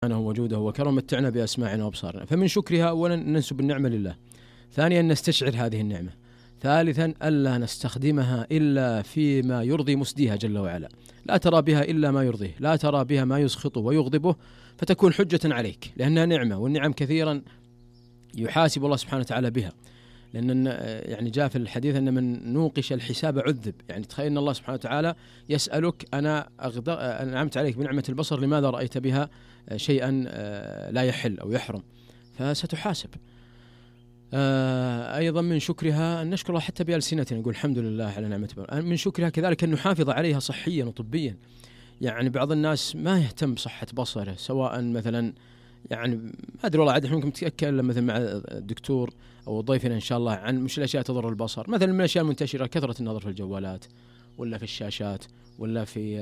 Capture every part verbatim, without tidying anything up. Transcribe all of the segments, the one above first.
وجوده وكرم متعنا بأسماعنا وأبصارنا. فمن شكرها أولا ننسب النعمة لله، ثانيا نستشعر هذه النعمة، ثالثا ألا نستخدمها إلا فيما يرضي مسديها جل وعلا، لا ترى بها إلا ما يرضيه، لا ترى بها ما يسخطه ويغضبه فتكون حجة عليك، لأنها نعمة، والنعم كثيرا يحاسب الله سبحانه وتعالى بها، لأن يعني جاء في الحديث أن من نوقش الحساب عذب. يعني تخيل أن الله سبحانه وتعالى يسألك أنا أنعمت عليك بنعمة البصر لماذا رأيت بها شيئا لا يحل أو يحرم، فستحاسب. أيضا من شكرها أن نشكر الله حتى بألسنتنا، نقول الحمد لله على نعمة. من شكرها كذلك أن نحافظ عليها صحيا وطبيا. يعني بعض الناس ما يهتم بصحة بصره، سواء مثلا يعني ما أدري والله عاد ممكن تتكلم مثلا مع الدكتور أو ضيفنا إن شاء الله عن مش الأشياء تضر البصر. مثلا من الأشياء المنتشرة كثرة النظر في الجوالات ولا في الشاشات ولا في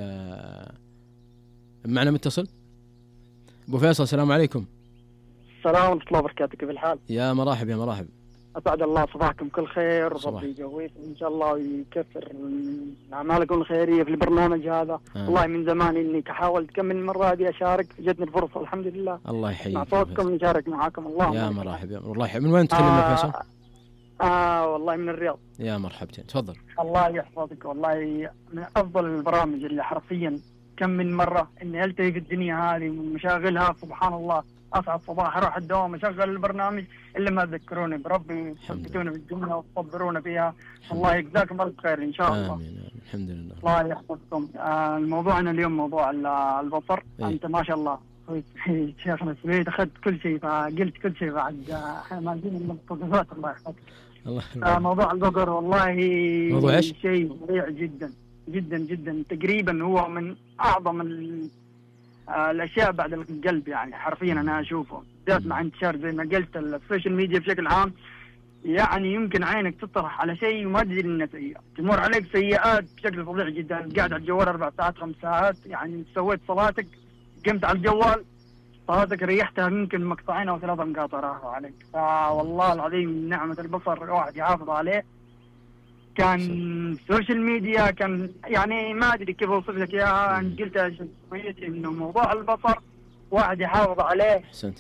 معنا متصل أبو فيصل. السلام عليكم. السلام ورحمة الله وبركاته، كيف الحال؟ يا مرحب يا مرحب. أسعد الله صباحكم كل خير، ربي يقويكم إن شاء الله ويكثر من أعمالكم الخيرية في البرنامج هذا. آه. والله من زمان إني حاولت كم من مرة هذه أشارك، جتني الفرصة الحمد لله. الله يحييك. مع صوتكم نشارك معاكم. الله يا مرحبا يا والله يحييك. من وين تكلمنا فيصل؟ آه, آه والله من الرياض. يا مرحبتين، تفضل. الله يحفظك. والله من أفضل البرامج اللي حرفيا كم من مرة إني ألتهي في الدنيا هذه ومشاغلها، سبحان الله أصعد صباح أروح الدوام أشغل البرنامج إلا ما تذكروني بربي، ثبتونا في الجملة وتصبرونا فيها. الله يجزاكم ألف خير إن شاء الله. آمين. الحمد لله. الله يحفظكم. آه موضوعنا اليوم موضوع البصر. أي. أنت ما شاء الله شيخنا سويت أخذت كل شيء، فقلت كل شيء بعد ما جينا من المقتضبات. الله يحفظك. الله آه موضوع البصر والله موضوع شيء مريع جدا جدا جدا، تقريبا هو من أعظم الأشياء بعد القلب. يعني حرفيا أنا أشوفه بالذات مع انتشار زي ما قلت السوشيال ميديا بشكل عام. يعني يمكن عينك تطرح على شيء وما تدري إنه سيء، تمر عليك سيئات بشكل فظيع جدا. قاعد على الجوال أربع ساعات خمس ساعات، يعني سويت صلاتك قمت على الجوال صلاتك ريحتها يمكن مقطعين أو ثلاثة مقاطع راحوا عليك. فوالله العظيم نعمة البصر واحد يحافظ عليه. كان السوشيال ميديا كان يعني ما أدري كيف أوصف لك إياها. أنت قلتها شوية إنه موضوع البصر واحد يحافظ عليه. أحسنت.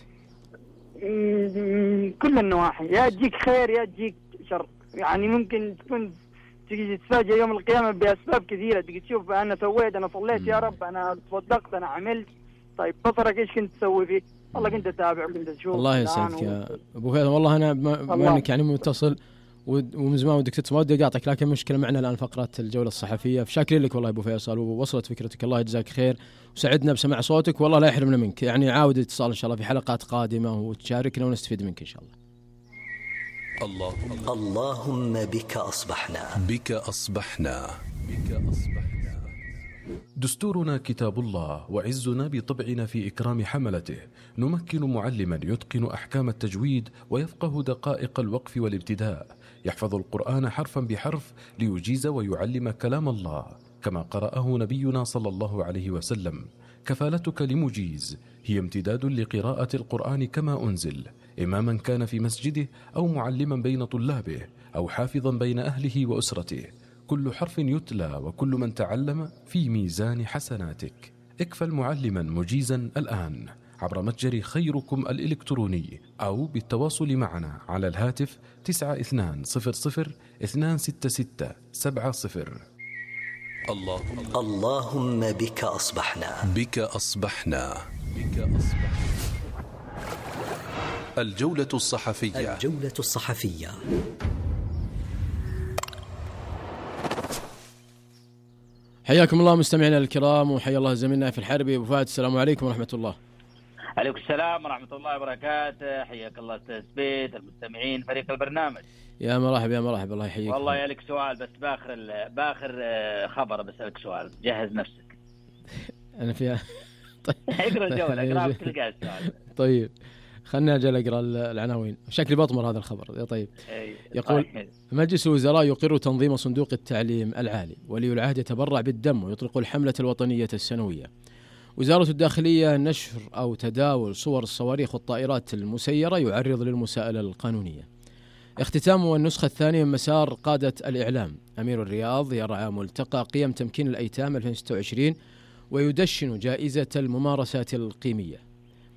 كل النواحي، يا تجيك خير يا تجيك شر. يعني ممكن تكون تيجي تتفاجأ يوم القيامة بأسباب كثيرة. تيجي تشوف أنا سويت، أنا صليت يا رب، أنا تصدقت، أنا عملت. طيب بصرك إيش كنت تسوي فيه؟ والله كنت أتابع وكنت أشوف. الله يسعدك يا أبو فهد. والله أنا بما إنك يعني متصل ومن زمان ودك تتصل، ما ودي أقاطعك، لكن مشكلة معنا الآن فقرة الجولة الصحفية. فشاكرين لك والله أبو فيصل، ووصلت فكرتك، الله يجزاك خير وسعدنا بسماع صوتك، والله لا يحرمنا منك. يعني عاود اتصال إن شاء الله في حلقات قادمة وتشاركنا ونستفيد منك إن شاء الله. اللهم اللهم بك أصبحنا بك أصبحنا بك أصبحنا. دستورنا كتاب الله، وعزنا بطبعنا في إكرام حملته. نمكن معلما يتقن أحكام التجويد ويفقه دقائق الوقف والابتداء، يحفظ القرآن حرفا بحرف ليجيز ويعلم كلام الله كما قرأه نبينا صلى الله عليه وسلم. كفالتك لمجيز هي امتداد لقراءة القرآن كما أنزل، إماما كان في مسجده أو معلما بين طلابه أو حافظا بين أهله وأسرته. كل حرف يتلى وكل من تعلم في ميزان حسناتك. اكفل معلما مجيزا الآن عبر متجر خيركم الإلكتروني أو بالتواصل معنا على الهاتف تسعة اثنان صفر صفر اثنان ستة ستة سبعة صفر. اللهم اللهم بك أصبحنا بك أصبحنا بك أصبحنا. الجولة الصحفية الجولة الصحفية. حياكم الله مستمعينا الكرام، وحيا الله زميلنا في الحربي أبو فهد. السلام عليكم ورحمة الله. عليكم السلام ورحمة الله وبركاته. حياك الله أستاذ بيت، المستمعين، فريق البرنامج. يا مرحبا يا مرحبا، الله يحييك. والله يا لك سؤال بس باخر باخر خبر بسألك سؤال، جهز نفسك. أنا فيها. طيب اقرأ الجولة، اقرأ تلقى السؤال. طيب خلنا أجل أقرأ العناوين، شكلي بطمر هذا الخبر. طيب يقول مجلس الوزراء يقر تنظيم صندوق التعليم العالي، ولي العهد يتبرع بالدم ويطلق الحملة الوطنية السنوية. وزارة الداخلية نشر أو تداول صور الصواريخ والطائرات المسيرة يعرض للمساءلة القانونية. اختتام النسخة الثانية من مسار قادة الإعلام. أمير الرياض يرعى ملتقى قيم تمكين الأيتام ألفين وستة وعشرين ويدشن جائزة الممارسات القيمية.